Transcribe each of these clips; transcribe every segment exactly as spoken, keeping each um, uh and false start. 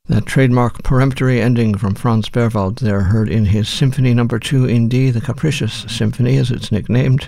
That trademark peremptory ending from Franz Berwald there, heard in his Symphony Number Two in D, the Capricious Symphony as it's nicknamed.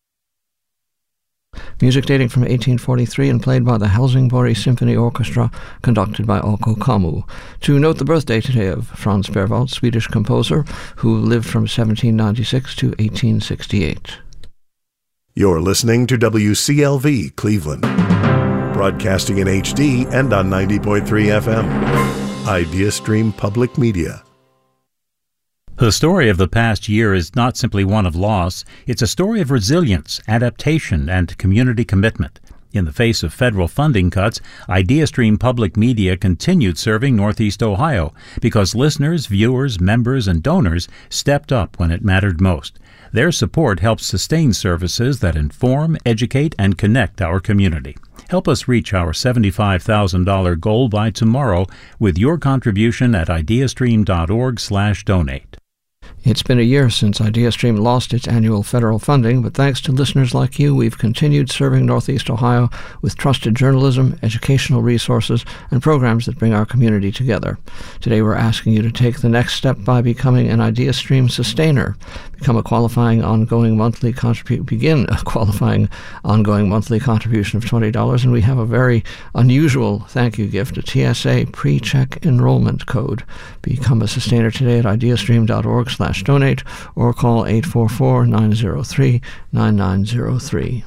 Music dating from eighteen forty-three and played by the Helsingborg Symphony Orchestra, conducted by Alko Kamu. To note the birthday today of Franz Berwald, Swedish composer who lived from seventeen ninety-six to eighteen sixty-eight. You're listening to W C L V Cleveland, broadcasting in H D and on ninety point three F M. IdeaStream Public Media. The story of the past year is not simply one of loss. It's a story of resilience, adaptation, and community commitment. In the face of federal funding cuts, IdeaStream Public Media continued serving Northeast Ohio because listeners, viewers, members, and donors stepped up when it mattered most. Their support helps sustain services that inform, educate, and connect our community. Help us reach our seventy-five thousand dollars goal by tomorrow with your contribution at ideastream.org slash donate. It's been a year since IdeaStream lost its annual federal funding, but thanks to listeners like you, we've continued serving Northeast Ohio with trusted journalism, educational resources, and programs that bring our community together. Today we're asking you to take the next step by becoming an IdeaStream sustainer. Become a qualifying ongoing monthly contribution, begin a qualifying ongoing monthly contribution of twenty dollars, and we have a very unusual thank you gift, a T S A pre-check enrollment code. Become a sustainer today at ideastream.org slash donate or call eight four four, nine zero three, nine nine zero three.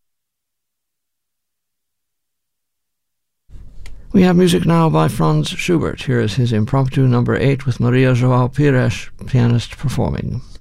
We have music now by Franz Schubert. Here is his impromptu number eight with Maria João Pires, pianist, performing.